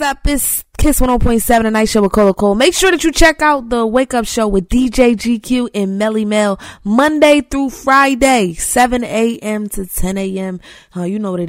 up? It's Kiss 100.7, the night show with Cola Cole. Make sure that you check out the Wake Up Show with DJ GQ and Melly Mel Monday through Friday, 7 a.m. to 10 a.m. You know what it is.